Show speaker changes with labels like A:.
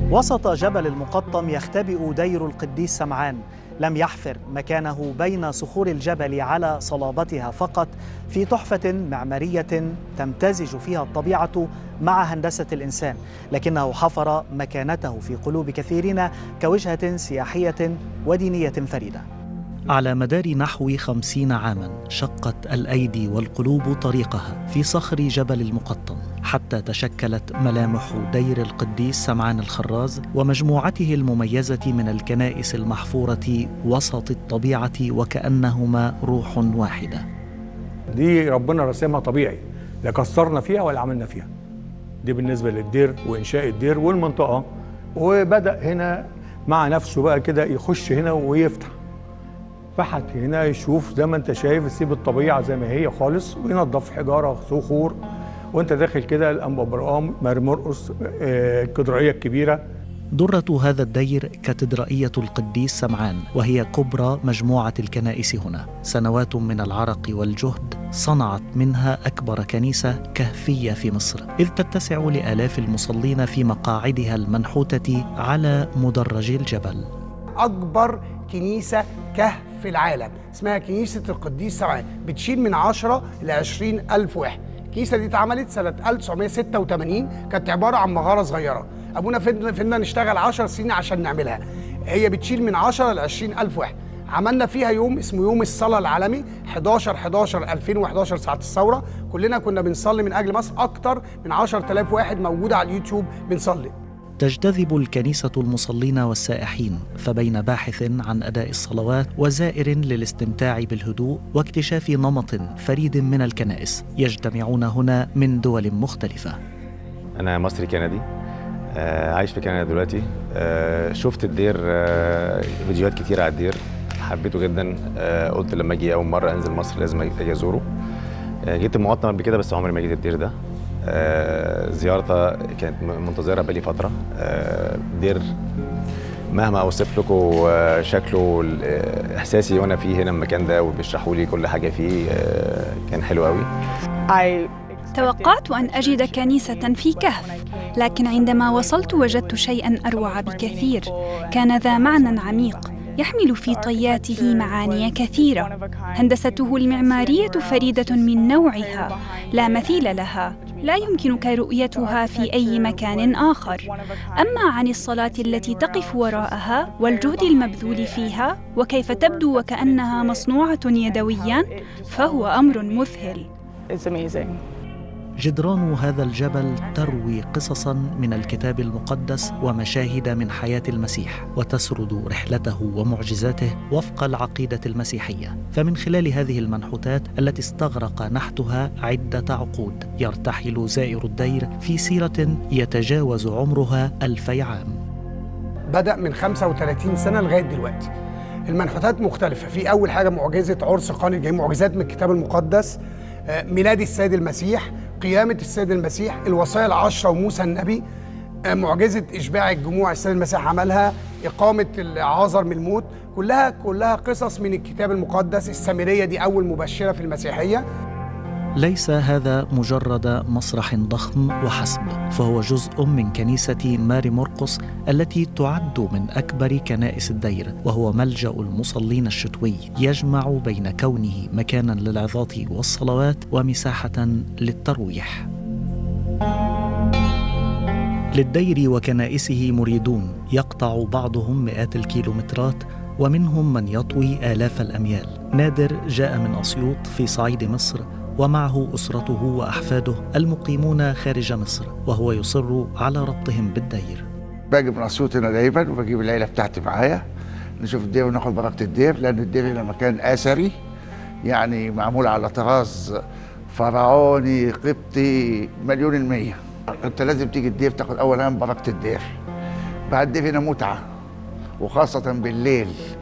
A: وسط جبل المقطم يختبئ دير القديس سمعان، لم يحفر مكانه بين صخور الجبل على صلابتها فقط، في تحفة معمارية تمتزج فيها الطبيعة مع هندسة الإنسان، لكنه حفر مكانته في قلوب كثيرين كوجهة سياحية ودينية فريدة. على مدار نحو 50 عاماً شقت الأيدي والقلوب طريقها في صخر جبل المقطم، حتى تشكلت ملامح دير القديس سمعان الخراز ومجموعته المميزة من الكنائس المحفورة وسط الطبيعة وكأنهما روح واحدة.
B: دي ربنا رسمها طبيعي، لا كسرنا فيها ولا عملنا فيها. دي بالنسبة للدير وإنشاء الدير والمنطقة. وبدأ هنا مع نفسه بقى كده يخش هنا ويفتح، فحت هنا يشوف زي ما انت شايف، يسيب الطبيعة زي ما هي خالص وينظف حجارة صخور. وانت داخل كده الأنبا برقام، ماري مرقس، الكاتدرائية الكبيرة.
A: درة هذا الدير كاتدرائية القديس سمعان، وهي كبرى مجموعة الكنائس هنا. سنوات من العرق والجهد صنعت منها أكبر كنيسة كهفية في مصر، إذ تتسع لآلاف المصلين في مقاعدها المنحوتة على مدرج الجبل.
C: أكبر كنيسة كهف في العالم اسمها كنيسة القديس سمعان، بتشيل من 10 ل 20 ألف واحد. الكنيسة دي اتعملت سنة 1986، كانت عبارة عن مغارة صغيرة. أبونا فضلنا نشتغل 10 سنين عشان نعملها. هي بتشيل من 10 ل 20 ألف واحد. عملنا فيها يوم اسمه يوم الصلاة العالمي 11/11/2011 ساعة الثورة. كلنا كنا بنصلي من أجل مصر، أكتر من 10,000 واحد موجودة على اليوتيوب بنصلي.
A: تجتذب الكنيسة المصلين والسائحين، فبين باحث عن أداء الصلوات وزائر للاستمتاع بالهدوء واكتشاف نمط فريد من الكنائس، يجتمعون هنا من دول مختلفة.
D: أنا مصري كندي، عايش في كندا دلوقتي. شفت الدير، فيديوهات كتير على الدير، حبيته جدا. قلت لما أجي أول مرة أنزل مصر لازم أجي أزوره. جيت المقطم قبل كده بس عمري ما جيت الدير ده. زيارتها كانت منتظرة بقالي فترة. دير مهما أوصف لكم شكله، إحساسي وأنا فيه هنا المكان ده وبيشرحوا لي كل حاجة فيه، كان حلو قوي.
E: توقعت أن أجد كنيسة في كهف، لكن عندما وصلت وجدت شيئاً أروع بكثير. كان ذا معنى عميق يحمل في طياته معاني كثيرة. هندسته المعمارية فريدة من نوعها، لا مثيل لها، لا يمكنك رؤيتها في أي مكان آخر. أما عن الصلاة التي تقف وراءها والجهد المبذول فيها وكيف تبدو وكأنها مصنوعة يدوياً، فهو أمر مذهل.
A: جدران هذا الجبل تروي قصصاً من الكتاب المقدس ومشاهد من حياة المسيح، وتسرد رحلته ومعجزاته وفق العقيدة المسيحية. فمن خلال هذه المنحوتات التي استغرق نحتها عدة عقود، يرتحل زائر الدير في سيرة يتجاوز عمرها 2000 عام.
C: بدأ من 35 سنة لغاية دلوقتي. المنحوتات مختلفة. في أول حاجة معجزة عرس قانا الجليل، معجزات من الكتاب المقدس، ميلاد السيد المسيح، قيامة السيد المسيح، الوصايا العشرة وموسى النبي، معجزة إشباع الجموع السيد المسيح عملها، إقامة العازر من الموت، كلها قصص من الكتاب المقدس. السامرية دي أول مبشرة في المسيحية.
A: ليس هذا مجرد مسرح ضخم وحسب، فهو جزء من كنيسة ماري مرقس التي تعد من أكبر كنائس الدير، وهو ملجأ المصلين الشتوي، يجمع بين كونه مكانا للعظات والصلوات ومساحة للترويح. للدير وكنائسه مريدون يقطع بعضهم مئات الكيلومترات، ومنهم من يطوي آلاف الأميال. نادر جاء من أسيوط في صعيد مصر، ومعه أسرته وأحفاده المقيمون خارج مصر، وهو يصر على ربطهم بالدير.
F: باجي من أسيوط هنا دايما، وبجيب العيلة بتاعتي معايا نشوف الدير وناخد بركة الدير، لأن الدير هنا مكان أثري، يعني معمول على طراز فرعوني قبطي 100%. أنت لازم تيجي الدير تاخد أولا بركة الدير. بعد الدير هنا متعة، وخاصة بالليل.